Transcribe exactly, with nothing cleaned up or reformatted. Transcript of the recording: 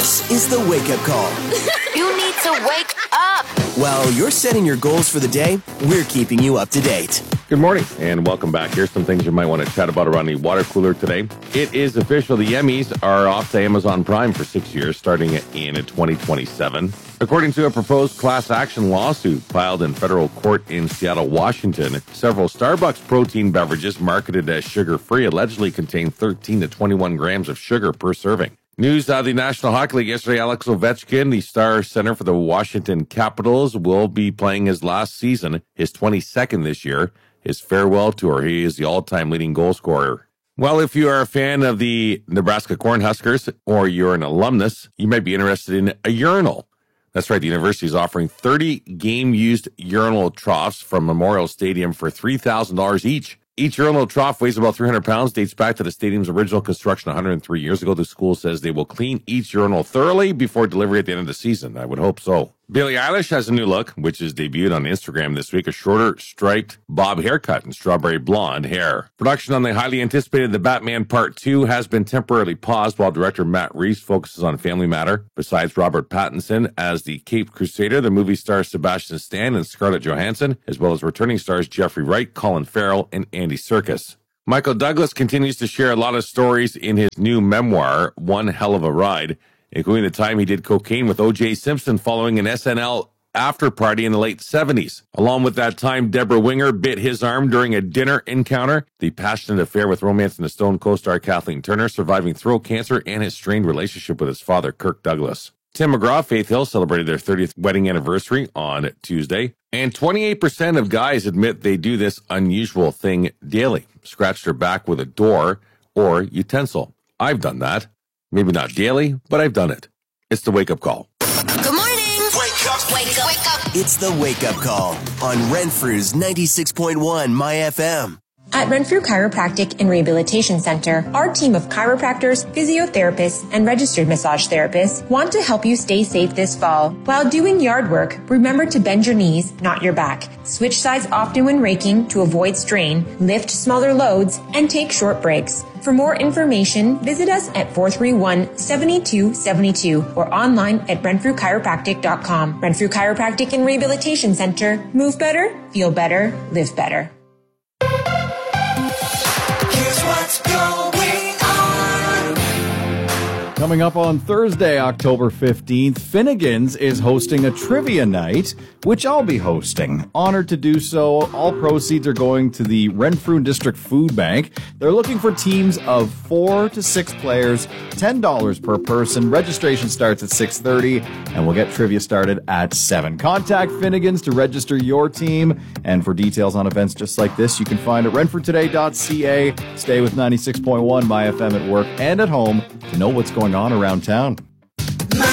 This is the Wake Up Call. You need to wake up. While you're setting your goals for the day, we're keeping you up to date. Good morning and welcome back. Here's some things you might want to chat about around the water cooler today. It is official. The Emmys are off to Amazon Prime for six years, starting in twenty twenty-seven. According to a proposed class action lawsuit filed in federal court in Seattle, Washington, several Starbucks protein beverages marketed as sugar-free allegedly contain thirteen to twenty-one grams of sugar per serving. News out of the National Hockey League yesterday, Alex Ovechkin, the star center for the Washington Capitals, will be playing his last season, his twenty-second this year, his farewell tour. He is the all-time leading goal scorer. Well, if you are a fan of the Nebraska Cornhuskers or you're an alumnus, you might be interested in a urinal. That's right, the university is offering thirty game-used urinal troughs from Memorial Stadium for three thousand dollars each. Each urinal trough weighs about three hundred pounds, dates back to the stadium's original construction one hundred three years ago. The school says they will clean each urinal thoroughly before delivery at the end of the season. I would hope so. Billie Eilish has a new look, which is debuted on Instagram this week, a shorter, striped bob haircut and strawberry blonde hair. Production on the highly anticipated The Batman Part two has been temporarily paused while director Matt Reeves focuses on family matter. Besides Robert Pattinson as the Caped Crusader, the movie stars Sebastian Stan and Scarlett Johansson, as well as returning stars Jeffrey Wright, Colin Farrell, and Andy Serkis. Michael Douglas continues to share a lot of stories in his new memoir, One Hell of a Ride, including the time he did cocaine with O J Simpson following an S N L after party in the late seventies. Along with that time, Deborah Winger bit his arm during a dinner encounter, the passionate affair with Romance in the Stone co-star Kathleen Turner, surviving throat cancer, and his strained relationship with his father, Kirk Douglas. Tim McGraw, Faith Hill celebrated their thirtieth wedding anniversary on Tuesday, and twenty-eight percent of guys admit they do this unusual thing daily, scratch their back with a door or utensil. I've done that. Maybe not daily, but I've done it. It's the Wake Up Call. Good morning. Wake up. Wake up. Wake up. It's the Wake Up Call on Renfrew's ninety-six point one My F M. At Renfrew Chiropractic and Rehabilitation Center, our team of chiropractors, physiotherapists, and registered massage therapists want to help you stay safe this fall. While doing yard work, remember to bend your knees, not your back. Switch sides often when raking to avoid strain, lift smaller loads, and take short breaks. For more information, visit us at four three one, seven two seven two or online at renfrew chiropractic dot com. Renfrew Chiropractic and Rehabilitation Center. Move better, feel better, live better. What's going on? Coming up on Thursday, October fifteenth, Finnegan's is hosting a trivia night, which I'll be hosting. Honored to do so. All proceeds are going to the Renfrew District Food Bank. They're looking for teams of four to six players, ten dollars per person. Registration starts at six thirty, and we'll get trivia started at seven. Contact Finnegan's to register your team, and for details on events just like this, you can find at renfrew today dot c a. Stay with ninety-six point one My F M at work and at home to know what's going on around town.